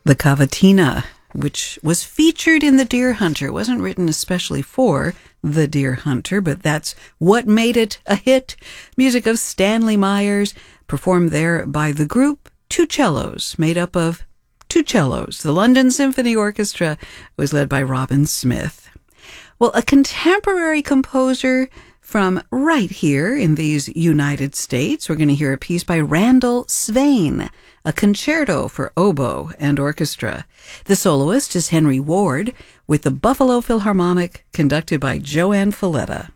The Cavatina, which was featured in The Deer Hunter. It wasn't written especially for The Deer Hunter, but that's what made it a hit. Music of Stanley Myers, performed there by the group Two Cellos, made up of two cellos. The London Symphony Orchestra was led by Robin Smith. Well, a contemporary composer from right here in these United States, we're going to hear a piece by Randall Swain, a concerto for oboe and orchestra. The soloist is Henry Ward, with the Buffalo Philharmonic, conducted by Joanne Falletta.